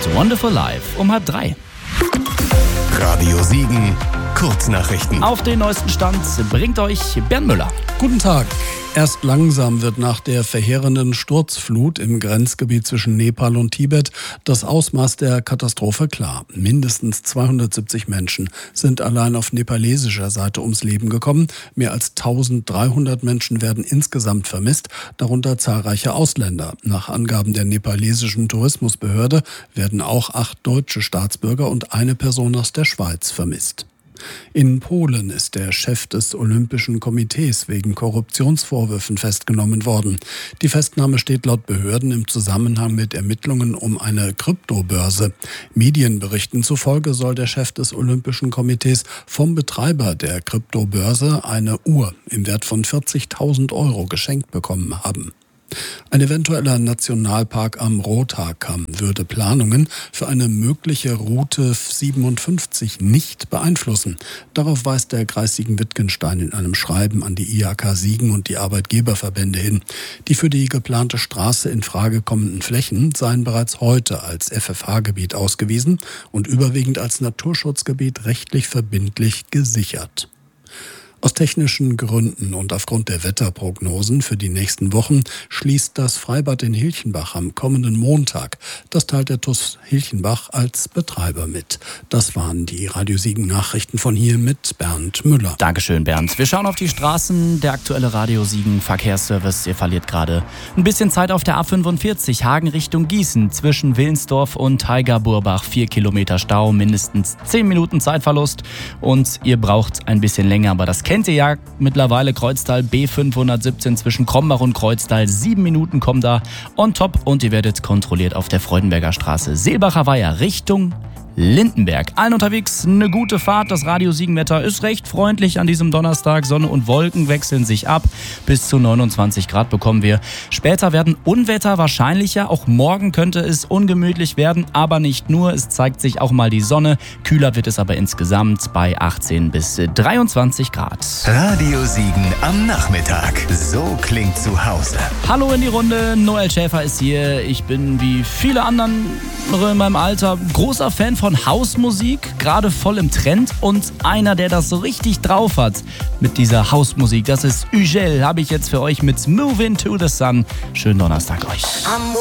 Wonderful Life um 2:30. Radio Siegen, Kurznachrichten. Auf den neuesten Stand bringt euch Bernd Müller. Guten Tag. Erst langsam wird nach der verheerenden Sturzflut im Grenzgebiet zwischen Nepal und Tibet das Ausmaß der Katastrophe klar. Mindestens 270 Menschen sind allein auf nepalesischer Seite ums Leben gekommen. Mehr als 1300 Menschen werden insgesamt vermisst, darunter zahlreiche Ausländer. Nach Angaben der nepalesischen Tourismusbehörde werden auch 8 deutsche Staatsbürger und eine Person aus der Schweiz vermisst. In Polen ist der Chef des Olympischen Komitees wegen Korruptionsvorwürfen festgenommen worden. Die Festnahme steht laut Behörden im Zusammenhang mit Ermittlungen um eine Kryptobörse. Medienberichten zufolge soll der Chef des Olympischen Komitees vom Betreiber der Kryptobörse eine Uhr im Wert von 40.000 € geschenkt bekommen haben. Ein eventueller Nationalpark am Rothaarkamm würde Planungen für eine mögliche Route 57 nicht beeinflussen. Darauf weist der Kreis Siegen-Wittgenstein in einem Schreiben an die IHK Siegen und die Arbeitgeberverbände hin. Die für die geplante Straße in Frage kommenden Flächen seien bereits heute als FFH-Gebiet ausgewiesen und überwiegend als Naturschutzgebiet rechtlich verbindlich gesichert. Aus technischen Gründen und aufgrund der Wetterprognosen für die nächsten Wochen schließt das Freibad in Hilchenbach am kommenden Montag. Das teilt der TuS Hilchenbach als Betreiber mit. Das waren die Radio Siegen Nachrichten von hier mit Bernd Müller. Dankeschön, Bernd. Wir schauen auf die Straßen. Der aktuelle Radio Siegen Verkehrsservice. Ihr verliert gerade ein bisschen Zeit auf der A45 Hagen Richtung Gießen zwischen Willensdorf und Haigerburbach. 4 Kilometer Stau, mindestens 10 Minuten Zeitverlust. Und ihr braucht ein bisschen länger, aber das kennt ihr ja mittlerweile. Kreuztal B517 zwischen Krombach und Kreuztal. 7 Minuten kommen da on top und ihr werdet kontrolliert auf der Freudenberger Straße. Seelbacher Weiher Richtung Lindenberg. Allen unterwegs eine gute Fahrt. Das Radio Siegen-Wetter ist recht freundlich an diesem Donnerstag. Sonne und Wolken wechseln sich ab. Bis zu 29 Grad bekommen wir. Später werden Unwetter wahrscheinlicher. Auch morgen könnte es ungemütlich werden, aber nicht nur. Es zeigt sich auch mal die Sonne. Kühler wird es aber insgesamt bei 18 bis 23 Grad. Radio Siegen am Nachmittag. So klingt zu Hause. Hallo in die Runde. Noel Schäfer ist hier. Ich bin wie viele andere in meinem Alter großer Fan von Hausmusik, gerade voll im Trend, und einer, der das so richtig drauf hat mit dieser Hausmusik, das ist Ugel, habe ich jetzt für euch mit Move Into the Sun. Schönen Donnerstag euch.